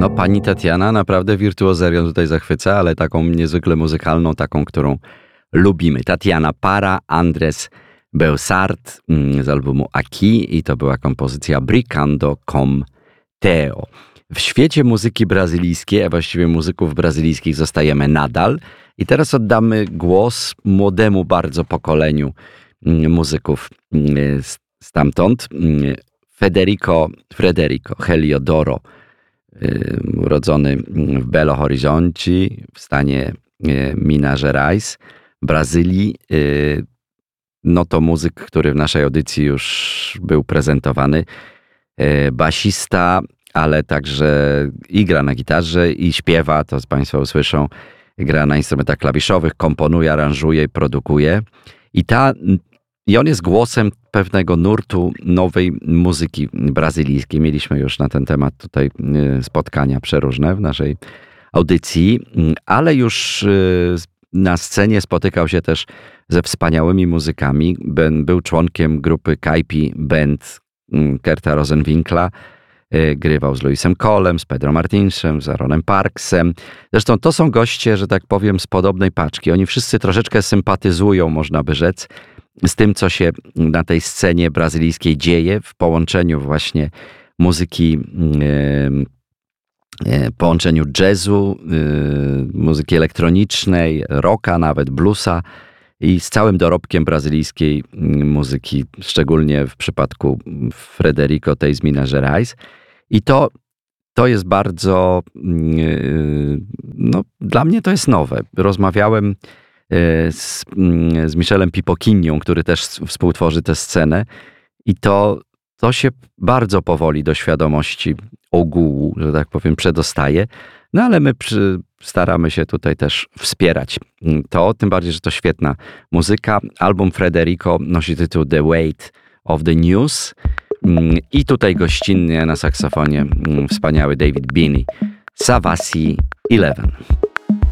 No pani Tatiana naprawdę wirtuozerią tutaj zachwyca, ale taką niezwykle muzykalną, taką, którą lubimy. Tatiana Para, Andres Beusart z albumu Aqui i to była kompozycja Brincando com Teo. W świecie muzyki brazylijskiej, a właściwie muzyków brazylijskich zostajemy nadal i teraz oddamy głos młodemu bardzo pokoleniu muzyków stamtąd. Frederico Heliodoro, urodzony w Belo Horizonte w stanie Minas Gerais, Brazylii. No to muzyk, który w naszej audycji już był prezentowany. Basista, ale także i gra na gitarze, i śpiewa, to Państwo usłyszą. Gra na instrumentach klawiszowych, komponuje, aranżuje, produkuje. I on jest głosem pewnego nurtu nowej muzyki brazylijskiej. Mieliśmy już na ten temat tutaj spotkania przeróżne w naszej audycji, ale już na scenie spotykał się też ze wspaniałymi muzykami. Był członkiem grupy Caipi Band Kurta Rosenwinkla. Grywał z Louisem Colem, z Pedro Martinsem, z Aaronem Parksem. Zresztą to są goście, że tak powiem, z podobnej paczki. Oni wszyscy troszeczkę sympatyzują, można by rzec, z tym, co się na tej scenie brazylijskiej dzieje w połączeniu właśnie muzyki, połączeniu jazzu, muzyki elektronicznej, rocka, nawet bluesa i z całym dorobkiem brazylijskiej muzyki, szczególnie w przypadku Frederico tej z Minas Gerais. I to jest bardzo, no dla mnie to jest nowe. Rozmawiałem z Michelem Pipokinią, który też współtworzy tę scenę i to się bardzo powoli do świadomości ogółu, że tak powiem, przedostaje. No ale my staramy się tutaj też wspierać to, tym bardziej, że to świetna muzyka. Album Frederico nosi tytuł The Weight of the News i tutaj gościnnie na saksofonie wspaniały David Binney, Savassi 11.